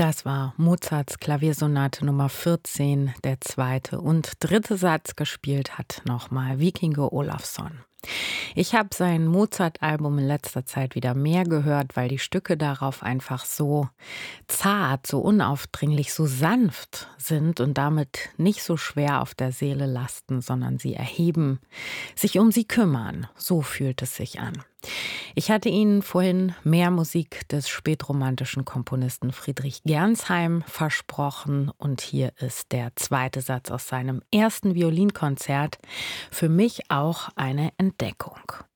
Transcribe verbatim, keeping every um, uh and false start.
Das war Mozarts Klaviersonate Nummer vierzehn, der zweite und dritte Satz. Gespielt hat nochmal Víkingur Ólafsson. Ich habe sein Mozart-Album in letzter Zeit wieder mehr gehört, weil die Stücke darauf einfach so zart, so unaufdringlich, so sanft sind und damit nicht so schwer auf der Seele lasten, sondern sie erheben, sich um sie kümmern. So fühlt es sich an. Ich hatte Ihnen vorhin mehr Musik des spätromantischen Komponisten Friedrich Gernsheim versprochen und hier ist der zweite Satz aus seinem ersten Violinkonzert. Für mich auch eine Entdeckung.